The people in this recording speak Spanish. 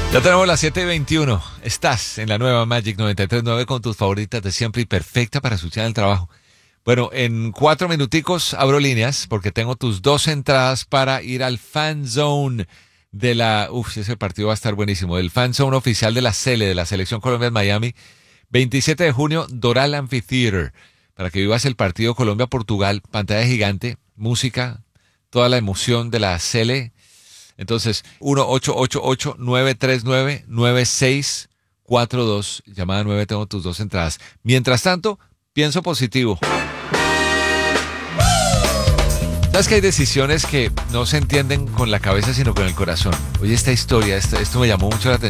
Ya tenemos las 7:21. Estás en la nueva Magic 93.9 con tus favoritas de siempre y perfecta para escuchar el trabajo. Bueno, en 4 minuticos abro líneas porque tengo tus 2 entradas para ir al Fan Zone de la... ese partido va a estar buenísimo. El Fan Zone oficial de la Sele, de la Selección Colombia en Miami. 27 de junio, Doral Amphitheater. Para que vivas el partido Colombia-Portugal, pantalla gigante, música, toda la emoción de la Sele. Entonces, 1-888-939-9642. Llamada 9, tengo tus 2 entradas. Mientras tanto, pienso positivo. ¿Sabes que hay decisiones que no se entienden con la cabeza, sino con el corazón? Oye, esta historia, esto me llamó mucho la atención.